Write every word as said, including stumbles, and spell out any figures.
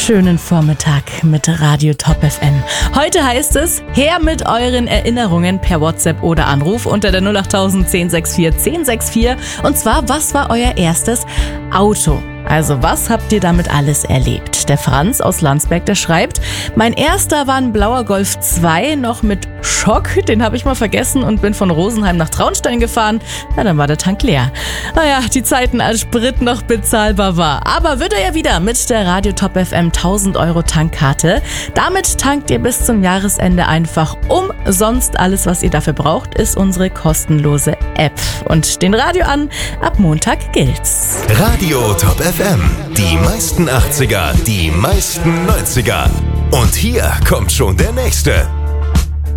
schönen Vormittag mit Radio Top F M. Heute heißt es, her mit euren Erinnerungen per WhatsApp oder Anruf unter der null acht tausend zehn sechs vier zehn sechs vier. Und zwar, was war euer erstes Auto? Also, was habt ihr damit alles erlebt? Der Franz aus Landsberg, der schreibt, mein erster war ein blauer Golf zwei, noch mit Schock. Den habe ich mal vergessen und bin von Rosenheim nach Traunstein gefahren. Na, dann war der Tank leer. Naja, die Zeiten, als Sprit noch bezahlbar war. Aber wird er ja wieder mit der Radio Top F M tausend Euro Tankkarte. Damit tankt ihr bis zum Jahresende einfach umsonst. Alles, was ihr dafür braucht, ist unsere kostenlose App. Und den Radio an, ab Montag gilt's. Radio Top F M. Die meisten achtziger, die meisten neunziger. Und hier kommt schon der nächste.